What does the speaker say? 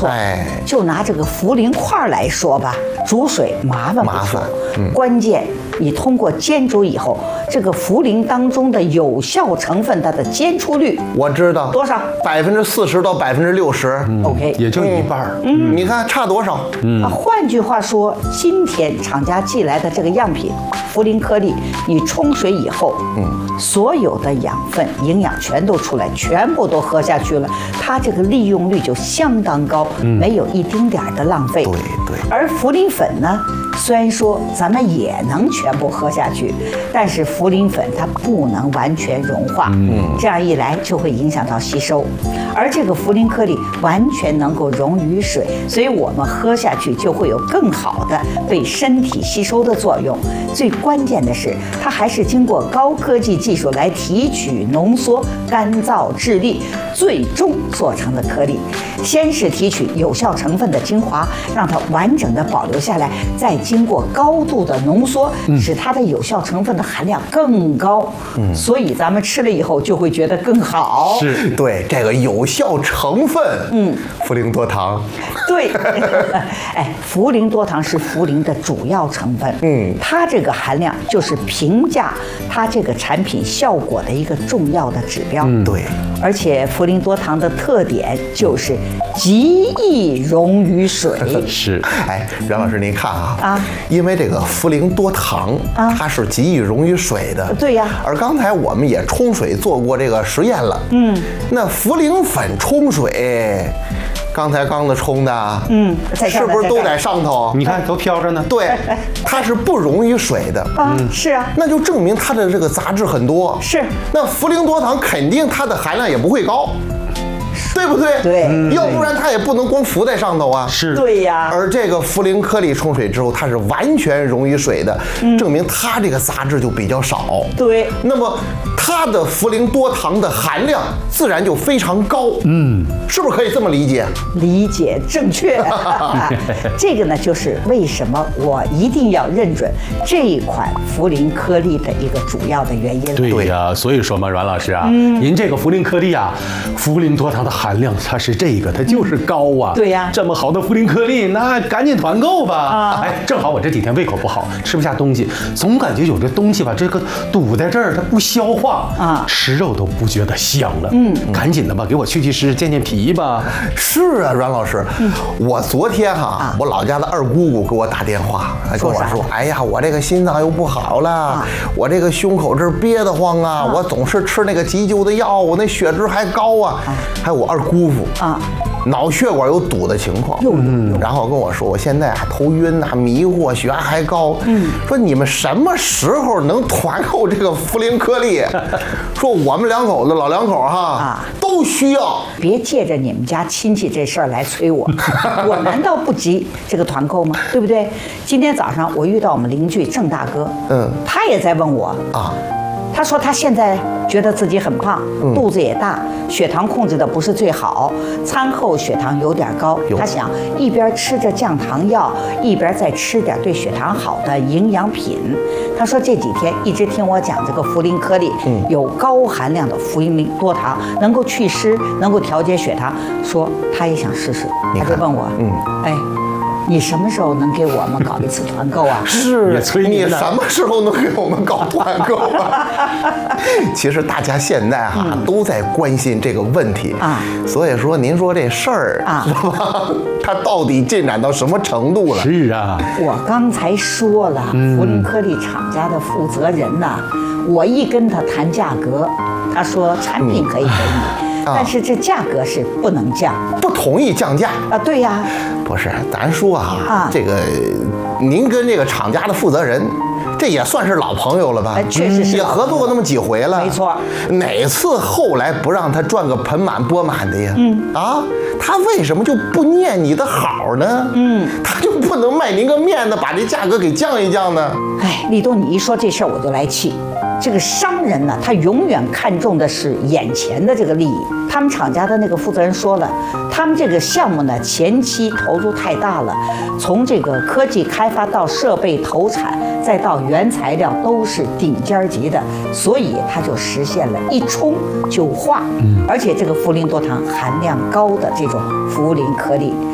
错，就拿这个茯苓块来说吧，煮水麻烦不说，关键你通过煎煮以后，这个茯苓当中的有效成分它的煎出率， 我知道多少 ？40%到60%。 OK， 也就一半。 你看差多少？ 换句话说，今天厂家寄来的这个样品茯苓颗粒，你冲水以后，所有的养分、营养全都出来，全部都喝下去了，它这个利用率就相当高，没有一丁点的浪费。 对。 而茯苓粉呢，虽然说咱们也能全部喝下去，但是茯苓粉它不能完全融化，这样一来就会影响到吸收。而这个茯苓颗粒完全能够溶于水，所以我们喝下去就会有更好的被身体吸收的作用。最关键的是，它还是经过高科技技术来提取、浓缩、干燥、制粒，最终做成的颗粒。先是提取有效成分的精华，让它完整的保留下来，再经过高度的浓缩，使它的有效成分的含量更高。所以咱们吃了以后就会觉得更好。 是对这个有效成分，茯苓多糖。 对，茯苓多糖是茯苓的主要成分，它这个含量就是评价它这个产品效果的一个重要的指标。 对， 而且茯苓多糖的特点就是极易溶于水。 是， 袁老师您看因为这个茯苓多糖它是极易溶于水的。 对呀。 而刚才我们也冲水做过这个实验了。那茯苓粉冲水。刚才刚子冲的，是不是都在上头？ 你看都飘着呢。 对，它是不溶于水的。 是啊， 那就证明它的这个杂质很多。 是， 那茯苓多糖肯定它的含量也不会高。对不对？ 对， 要不然它也不能光浮在上头啊。 是， 对呀。 而这个茯苓颗粒冲水之后，它是完全溶于水的，证明它这个杂质就比较少。 对， 那么它的茯苓多糖的含量自然就非常高。是不是可以这么理解？ 理解正确。这个呢，就是为什么我一定要认准这一款茯苓颗粒的一个主要的原因。 对呀，所以说嘛，阮老师啊，您这个茯苓颗粒啊，茯苓多糖的含量它是这个，它就是高啊。 对呀， 这么好的茯苓颗粒，那赶紧团购吧。正好我这几天胃口不好，吃不下东西，总感觉有这东西吧，这个堵在这儿，它不消化吃肉都不觉得香了。赶紧的吧，给我去湿，健健脾吧。 是啊，阮老师，我昨天我老家的二姑姑给我打电话，跟我说，哎呀，我这个心脏又不好了，我这个胸口这儿憋得慌啊，我总是吃那个急救的药，我那血脂还高啊，还有我二姑父脑血管有堵的情况，然后跟我说，我现在头晕迷惑，血压还高，说你们什么时候能团购这个茯苓颗粒？说我们两口子老两口都需要。 别借着你们家亲戚这事儿来催我，我难道不急这个团购吗？对不对？今天早上我遇到我们邻居郑大哥，他也在问我他说他现在觉得自己很胖，肚子也大，血糖控制的不是最好，餐后血糖有点高。他想一边吃着降糖药，一边再吃点对血糖好的营养品。他说这几天一直听我讲这个茯苓颗粒，有高含量的茯苓多糖，能够祛湿，能够调节血糖。说他也想试试，他就问我，你什么时候能给我们搞一次团购啊？ 是，你什么时候能给我们搞团购啊？其实大家现在都在关心这个问题所以说您说这事儿是吧？它到底进展到什么程度了？ 是啊， 我刚才说了，茯苓颗粒厂家的负责人我一跟他谈价格，他说产品可以给你。但是这价格是不能降， 不同意降价对呀， 不是，咱说这个您跟这个厂家的负责人，这也算是老朋友了吧？ 确实是， 也合作过那么几回了， 没错。 哪次后来不让他赚个盆满钵满的呀？他为什么就不念你的好呢？他就不能卖您个面子，把这价格给降一降呢？ 立冬，你一说这事儿我就来气。这个商人呢，他永远看重的是眼前的这个利益。他们厂家的那个负责人说了，他们这个项目呢，前期投入太大了，从这个科技开发到设备投产，再到原材料都是顶尖级的，所以他就实现了一冲就化。而且这个茯苓多糖含量高的这种茯苓颗粒。